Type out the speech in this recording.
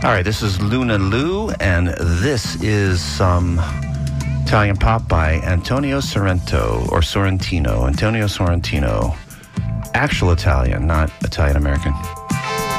All right, this is Luna Lou, and this is some Italian pop by Antonio Sorrento, or Sorrentino. Antonio Sorrentino. Actual Italian, not Italian-American.